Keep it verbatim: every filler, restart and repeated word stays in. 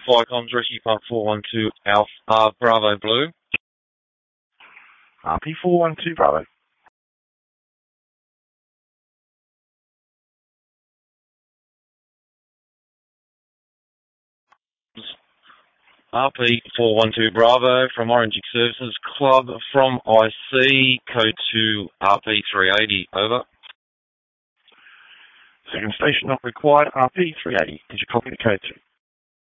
Flycom's Rescue Park four one two Alpha, uh, Bravo Blue. R P four one two Bravo. R P four one two Bravo from Orange Services Club from I C, code to R P three eighty, over. Second station not required, R P three eighty. Did you copy the code to?